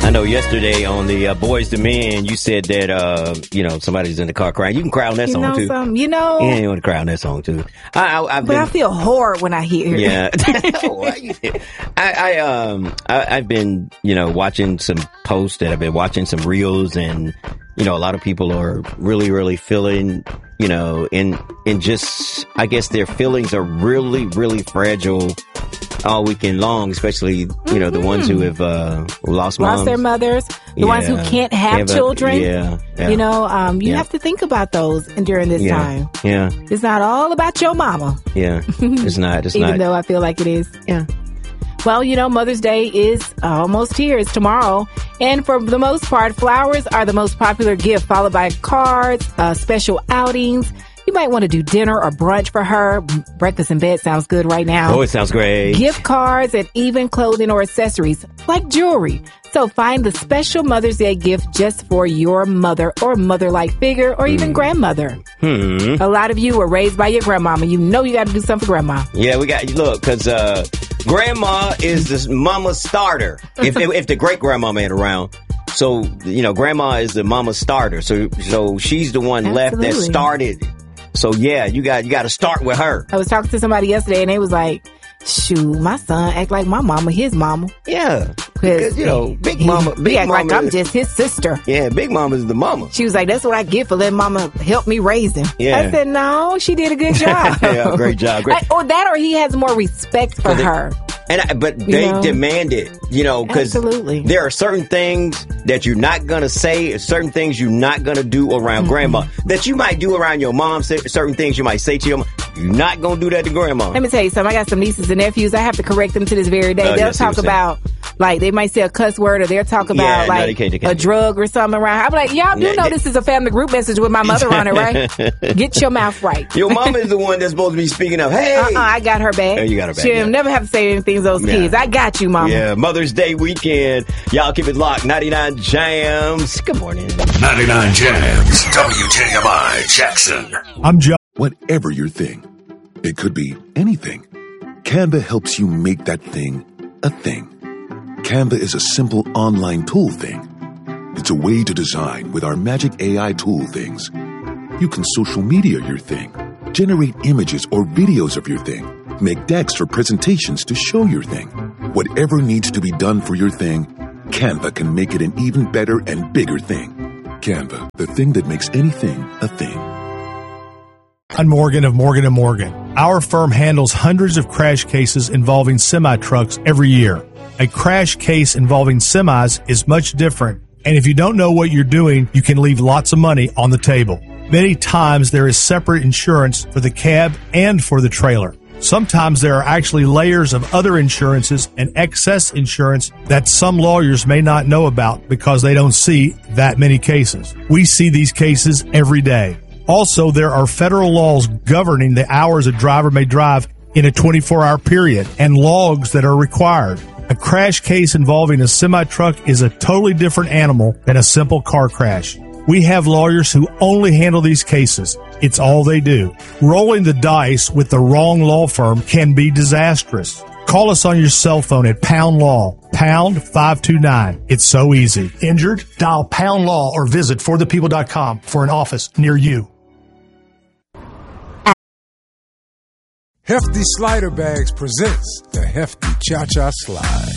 I know yesterday on the Boys to Men, you said that, somebody's in the car crying. You can cry on that song, too. You want to cry on that song, too. I feel horror when I hear it. Yeah. I've been, watching some posts that I've been watching some reels, and, a lot of people are really, really feeling, in just, I guess their feelings are really, really fragile all weekend long, especially, the ones who have lost moms. Lost their mothers, the ones who can't have children. Yeah. You have to think about those during this time. Yeah. It's not all about your mama. Yeah. It's not. Even though I feel like it is. Yeah. Well, Mother's Day is almost here. It's tomorrow. And for the most part, flowers are the most popular gift, followed by cards, special outings. You might want to do dinner or brunch for her. Breakfast in bed sounds good right now. Oh, it sounds great. Gift cards and even clothing or accessories like jewelry. So find the special Mother's Day gift just for your mother or mother-like figure or even grandmother. A lot of you were raised by your grandmama. You know you got to do something for grandma. Yeah, because grandma is this mama starter. If the great-grandmama ain't around. So, grandma is the mama starter. So she's the one left that started. So, yeah, you got to start with her. I was talking to somebody yesterday, and they was like, shoot, my son act like my mama, his mama. Yeah. Because, Big Mama. He act like I'm just his sister. Yeah, Big Mama's the mama. She was like, that's what I get for letting mama help me raise him. Yeah. I said, no, she did a good job. Yeah, great job. Or he has more respect for her. But they demand it, because there are certain things that you're not going to say, certain things you're not going to do around grandma that you might do around your mom, certain things you might say to your mom. You're not going to do that to grandma. Let me tell you something. I got some nieces and nephews. I have to correct them to this very day. They'll talk about, they might say a cuss word, or they'll talk about, they can't a drug or something around. I'm like, y'all do know this is a family group message with my mother on it, right? Get your mouth right. Your mom is the one that's supposed to be speaking up. Hey! I got her back. Oh, you got her back. She'll never have to say anything to those kids. I got you, mama. Yeah, Mother's Day weekend. Y'all keep it locked. 99 Jams. Good morning. 99 Jams. WJMI Jackson. I'm John. Whatever your thing, it could be anything. Canva helps you make that thing a thing. Canva is a simple online tool thing. It's a way to design with our magic AI tool things. You can social media your thing, generate images or videos of your thing, make decks for presentations to show your thing. Whatever needs to be done for your thing, Canva can make it an even better and bigger thing. Canva, the thing that makes anything a thing. I'm Morgan of Morgan & Morgan. Our firm handles hundreds of crash cases involving semi-trucks every year. A crash case involving semis is much different, and if you don't know what you're doing, you can leave lots of money on the table. Many times there is separate insurance for the cab and for the trailer. Sometimes there are actually layers of other insurances and excess insurance that some lawyers may not know about because they don't see that many cases. We see these cases every day. Also, there are federal laws governing the hours a driver may drive in a 24-hour period and logs that are required. A crash case involving a semi-truck is a totally different animal than a simple car crash. We have lawyers who only handle these cases. It's all they do. Rolling the dice with the wrong law firm can be disastrous. Call us on your cell phone at Pound Law, pound 529. It's so easy. Injured? Dial Pound Law or visit forthepeople.com for an office near you. Hefty Slider Bags presents the Hefty Cha-Cha Slide.